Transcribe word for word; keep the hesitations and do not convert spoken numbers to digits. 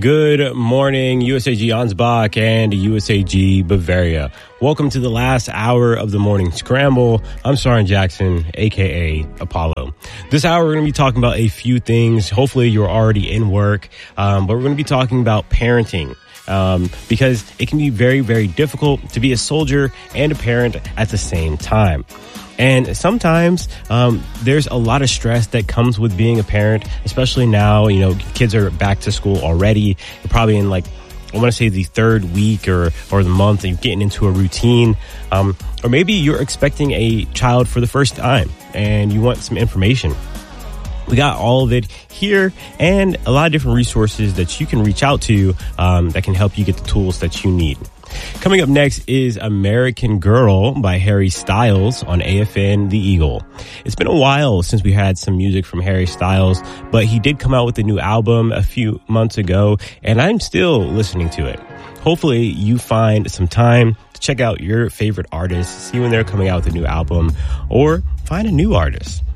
Good morning, U S A G Ansbach and U S A G Bavaria. Welcome to the last hour of the morning scramble. I'm Soren Jackson, a k a. Apollo. This hour, we're going to be talking about a few things. Hopefully, you're already in work, um, but we're going to be talking about parenting. Um, because it can be very, very difficult to be a soldier and a parent at the same time. And sometimes um, there's a lot of stress that comes with being a parent, especially now. You know, kids are back to school already. You're probably in like, I want to say the third week or, or the month, and you're getting into a routine. Um, or maybe you're expecting a child for the first time and you want some information. We got all of it here and a lot of different resources that you can reach out to um, that can help you get the tools that you need. Coming up next is American Girl by Harry Styles on A F N The Eagle. It's been a while since we had some music from Harry Styles, but he did come out with a new album a few months ago, and I'm still listening to it. Hopefully you find some time to check out your favorite artists, see when they're coming out with a new album, or find a new artist.